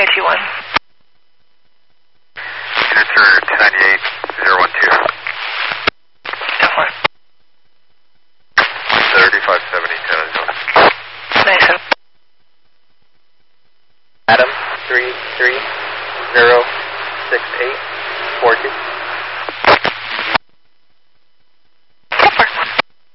KIT-1. Answer 1098-012. 3570, 10 Nice. Adam 3306842.